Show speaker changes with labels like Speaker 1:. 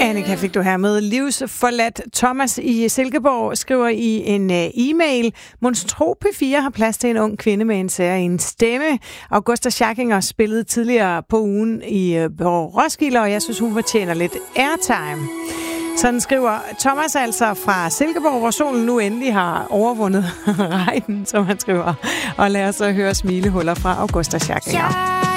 Speaker 1: Annika fik du her med. Livsforladt Thomas i Silkeborg skriver i en e-mail: Monstro P4 har plads til en ung kvinde med en særlig stemme. Augusta Schackinger spillede tidligere på ugen på Roskilde, og jeg synes, hun fortjener lidt airtime. Sådan skriver Thomas altså fra Silkeborg, hvor solen nu endelig har overvundet regnen, som han skriver. Og lad os så høre smilehuller fra Augusta Schackinger.